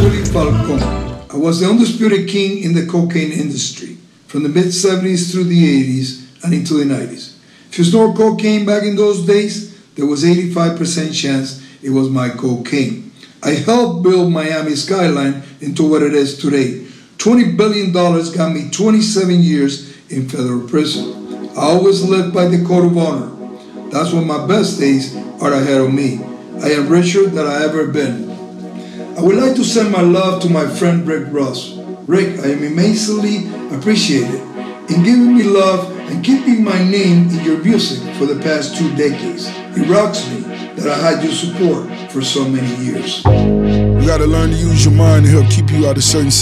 Willie Falcone. I was the undisputed king in the cocaine industry from the mid-70s through the 80s and into the 90s. If you snort cocaine back in those days, there was 85% chance it was my cocaine. I helped build Miami skyline into what it is today. $20 billion got me 27 years in federal prison. I always lived by the code of honor. That's when my best days are ahead of me. I am richer than I ever been. I would like to send my love to my friend Rick Ross. Rick, I am immensely appreciated in giving me love and keeping my name in your music for the past 2 decades. It rocks me that I had your support for so many years. You gotta learn to use your mind to help keep you out of certain